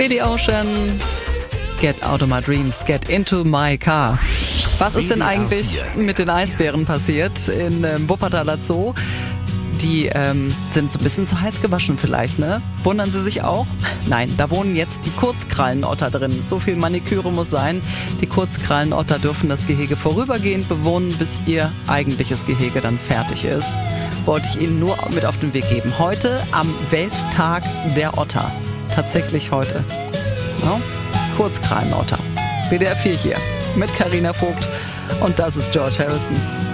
The Ocean, Get Out of My Dreams, Get Into My Car. Was ist denn eigentlich mit den Eisbären passiert in Wuppertaler Zoo? Die sind so ein bisschen zu heiß gewaschen vielleicht, ne? Wundern Sie sich auch? Nein, da wohnen jetzt die Kurzkrallenotter drin. So viel Maniküre muss sein. Die Kurzkrallenotter dürfen das Gehege vorübergehend bewohnen, bis ihr eigentliches Gehege dann fertig ist. Wollte ich Ihnen nur mit auf den Weg geben. Heute am Welttag der Otter. Tatsächlich heute. No? Kurzkrallenotter. WDR 4 hier mit Carina Vogt und das ist George Harrison.